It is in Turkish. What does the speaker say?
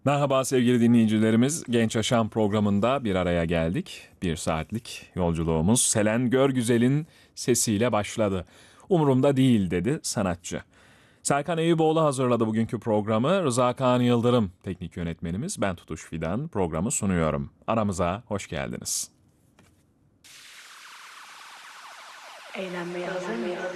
Merhaba sevgili dinleyicilerimiz. Genç Yaşam programında bir araya geldik. Bir saatlik yolculuğumuz Selen Görgüzel'in sesiyle başladı. Umurumda değil dedi sanatçı. Serkan Eyüboğlu hazırladı bugünkü programı. Rıza Kaan Yıldırım teknik yönetmenimiz. Ben Tutuş Fidan programı sunuyorum. Aramıza hoş geldiniz. Eğlenmeye hazır mıyız?